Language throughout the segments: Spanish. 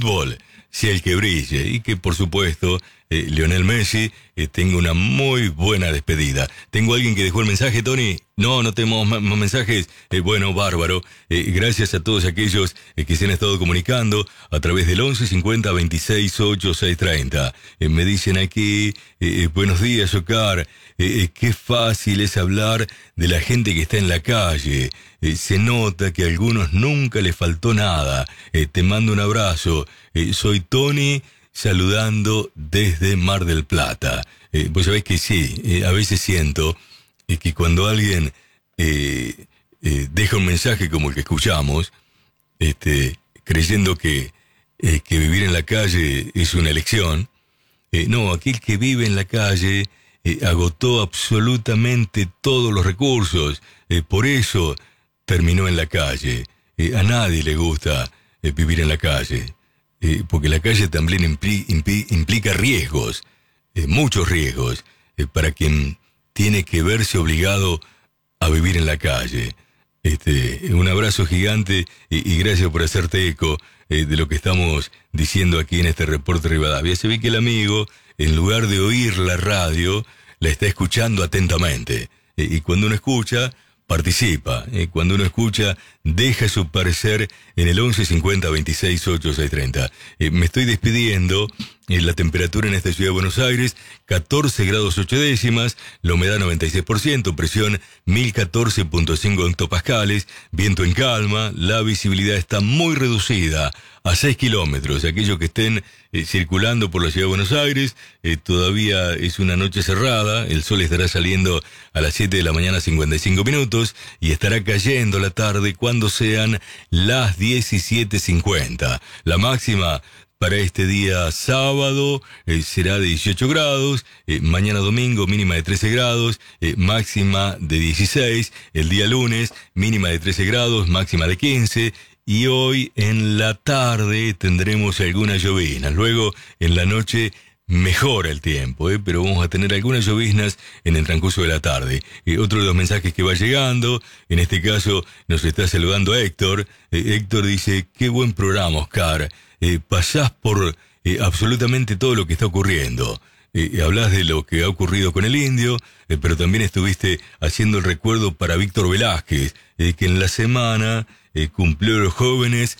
fútbol sea el que brille y que, por supuesto, Lionel Messi tenga una muy buena despedida. ¿Tengo alguien que dejó el mensaje, Tony? No tenemos más mensajes. Bueno, bárbaro. Gracias a todos aquellos que se han estado comunicando a través del 11 50 26 8 6 30. Me dicen aquí, buenos días, Oscar. Qué fácil es hablar de la gente que está en la calle. Se nota que a algunos nunca les faltó nada. Te mando un abrazo. Soy Tony, saludando desde Mar del Plata. Vos sabés que sí, a veces siento que cuando alguien deja un mensaje como el que escuchamos, creyendo que vivir en la calle es una elección, no, aquel que vive en la calle agotó absolutamente todos los recursos, por eso terminó en la calle. A nadie le gusta vivir en la calle. Porque la calle también implica riesgos, muchos riesgos, para quien tiene que verse obligado a vivir en la calle. Un abrazo gigante y gracias por hacerte eco de lo que estamos diciendo aquí en este reporte Rivadavia. Se ve que el amigo, en lugar de oír la radio, la está escuchando atentamente. Y cuando uno escucha, participa. Cuando uno escucha, deja su parecer en el 11 50 26 8 6 30. Me estoy despidiendo. La temperatura en esta ciudad de Buenos Aires, 14 grados 8 décimas, la humedad 96%, presión 1014.5 hectopascales, viento en calma, la visibilidad está muy reducida, a 6 kilómetros. Aquellos que estén circulando por la ciudad de Buenos Aires, todavía es una noche cerrada, el sol estará saliendo a las 7 de la mañana 55 minutos y estará cayendo la tarde cuando sean las 17:50. La máxima para este día sábado será de 18 grados, mañana domingo mínima de 13 grados, máxima de 16, el día lunes mínima de 13 grados, máxima de 15, y hoy en la tarde tendremos algunas lloviznas. Luego en la noche mejora el tiempo, pero vamos a tener algunas lloviznas en el transcurso de la tarde. Otro de los mensajes que va llegando, en este caso nos está saludando Héctor. Héctor dice, qué buen programa, Oscar. Pasás por absolutamente todo lo que está ocurriendo. Hablás de lo que ha ocurrido con el Indio, pero también estuviste haciendo el recuerdo para Víctor Velázquez, que en la semana cumplió los jóvenes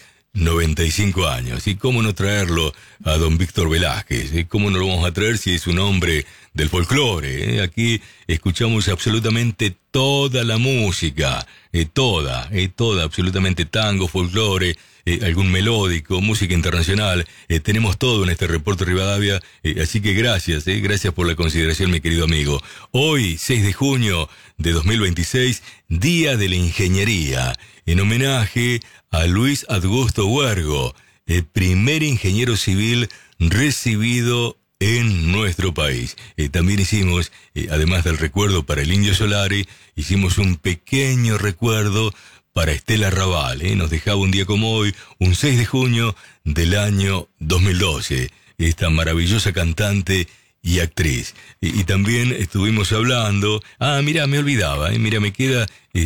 95 años. ¿Y cómo no traerlo a don Víctor Velázquez? ¿Cómo no lo vamos a traer si es un hombre del folclore? Aquí escuchamos absolutamente toda la música, toda, absolutamente tango, folclore, algún melódico, música internacional. Tenemos todo en este reporte Rivadavia, así que gracias por la consideración, mi querido amigo. Hoy, 6 de junio de 2026, Día de la Ingeniería, en homenaje a Luis Augusto Huergo, el primer ingeniero civil recibido en nuestro país. También hicimos, además del recuerdo para el Indio Solari, hicimos un pequeño recuerdo para Estela Raval. Nos dejaba un día como hoy, un 6 de junio del año 2012, esta maravillosa cantante y actriz. Y también estuvimos hablando, mira, me olvidaba, mira, me queda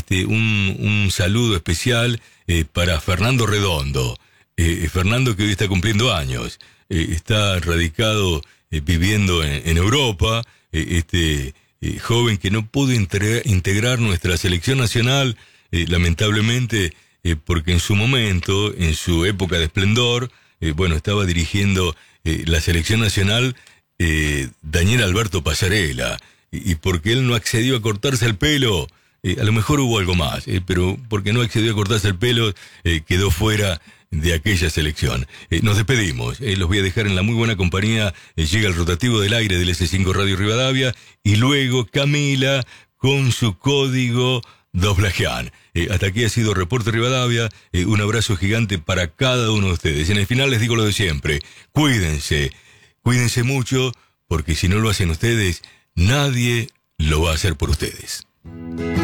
un saludo especial para Fernando Redondo. Fernando, que hoy está cumpliendo años, está radicado, viviendo en Europa, joven que no pudo integrar nuestra selección nacional, lamentablemente, porque en su momento, en su época de esplendor, estaba dirigiendo la selección nacional Daniel Alberto Pasarela, y porque él no accedió a cortarse el pelo, a lo mejor hubo algo más, pero porque no accedió a cortarse el pelo, quedó fuera de aquella selección. Nos despedimos, los voy a dejar en la muy buena compañía. Llega el rotativo del aire del S5 Radio Rivadavia, y luego Camila con su código Doblajean. Hasta aquí ha sido Reporte Rivadavia. Un abrazo gigante para cada uno de ustedes. En el final les digo lo de siempre: cuídense mucho, porque si no lo hacen ustedes, nadie lo va a hacer por ustedes.